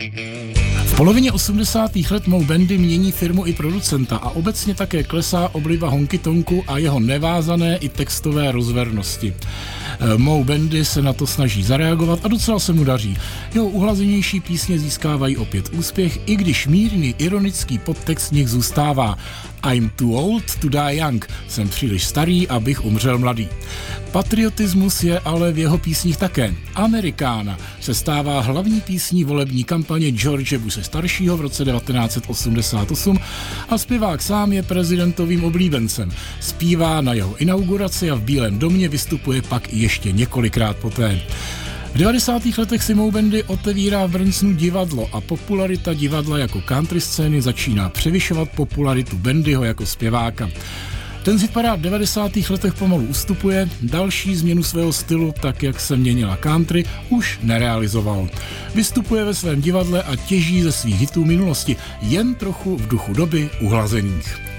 V polovině 80. let Moe Bandy mění firmu i producenta a obecně také klesá obliba honky tonku a jeho nevázané i textové rozvernosti. Moe Bandy se na to snaží zareagovat a docela se mu daří. Jeho uhlazenější písně získávají opět úspěch, i když mírný ironický podtext z nich zůstává. I'm too old to die young. Jsem příliš starý, abych umřel mladý. Patriotismus je ale v jeho písních také. Amerikána se stává hlavní písní volební kampaně George Bushe staršího v roce 1988 a zpěvák sám je prezidentovým oblíbencem. Zpívá na jeho inauguraci a v Bílém domě vystupuje pak ještě několikrát poté. V 90. letech si Moe Bandy otevírá v Brnsonu divadlo a popularita divadla jako country scény začíná převyšovat popularitu Bandyho jako zpěváka. Ten hitparád v 90. letech pomalu ustupuje, další změnu svého stylu, tak jak se měnila country, už nerealizoval. Vystupuje ve svém divadle a těží ze svých hitů minulosti, jen trochu v duchu doby uhlazených.